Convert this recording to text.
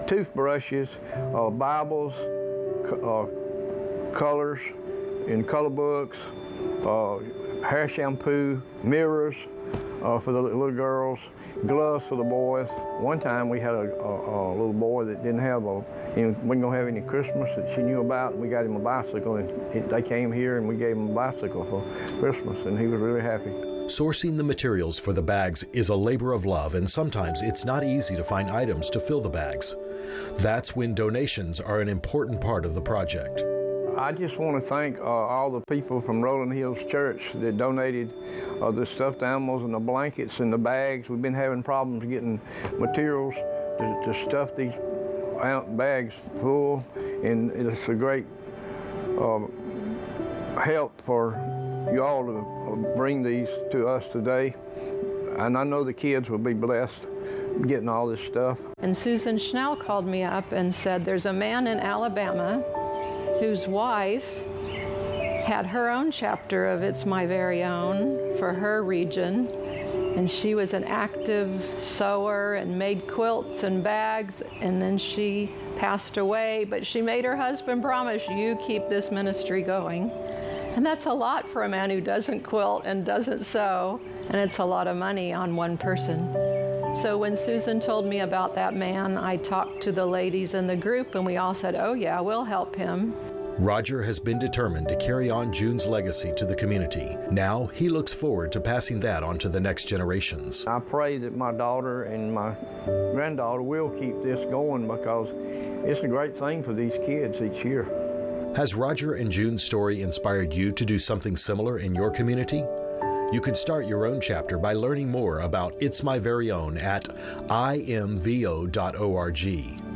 toothbrushes, Bibles, colors in color books, hair shampoo, mirrors for the little girls, gloves for the boys. One time we had a little boy that didn't have wasn't gonna have any Christmas that she knew about, and we got him a bicycle, and they came here and we gave him a bicycle for Christmas, and he was really happy. Sourcing the materials for the bags is a labor of love, and sometimes it's not easy to find items to fill the bags. That's when donations are an important part of the project. I just want to thank all the people from Rolling Hills Church that donated the stuffed animals and the blankets and the bags. We've been having problems getting materials to stuff these bags full, and it's a great help for you all to bring these to us today. And I know the kids will be blessed getting all this stuff. And Susan Schnell called me up and said there's a man in Alabama whose wife had her own chapter of It's My Very Own for her region, and she was an active sewer and made quilts and bags, and then she passed away, but she made her husband promise, you keep this ministry going. And that's a lot for a man who doesn't quilt and doesn't sew, and it's a lot of money on one person. So when Susan told me about that man, I talked to the ladies in the group, and we all said, oh yeah, we'll help him. Roger has been determined to carry on June's legacy to the community. Now he looks forward to passing that on to the next generations. I pray that my daughter and my granddaughter will keep this going, because it's a great thing for these kids each year. Has Roger and June's story inspired you to do something similar in your community? You can start your own chapter by learning more about It's My Very Own at imvo.org.